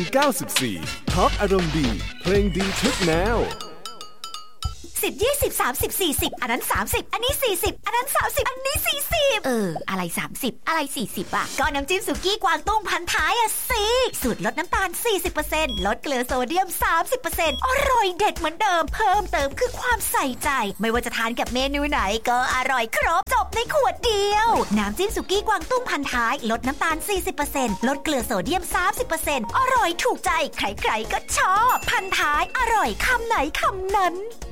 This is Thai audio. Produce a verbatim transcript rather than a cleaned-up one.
เก้าสิบสี่ทอล์กอารมณ์ดีเพลงดีทุกแนวสิบ ยี่สิบ สามสิบ สี่สิบอันนั้นสามสิบอันนี้สี่สิบอันนั้นสามสิบอันนี้สี่สิบเอออะไรสามสิบอะไรสี่สิบอ่ะก็น้ำจิ้มสุกี้กวางตุ้งพันท้ายอ่ะสิสูตรลดน้ำตาล สี่สิบเปอร์เซ็นต์ ลดเกลือโซเดียม สามสิบเปอร์เซ็นต์ อร่อยเด็ดเหมือนเดิมเพิ่มเติมคือความใส่ใจไม่ว่าจะทานกับเมนูไหนก็อร่อยครบจบในขวดเดียวน้ำจิ้มสุกี้กวางตุ้งพันท้ายลดน้ำตาล สี่สิบเปอร์เซ็นต์ ลดเกลือโซเดียม สามสิบเปอร์เซ็นต์ อร่อยถูกใจใครๆก็ชอบพันท้ายอร่อยคำไหนคำนั้น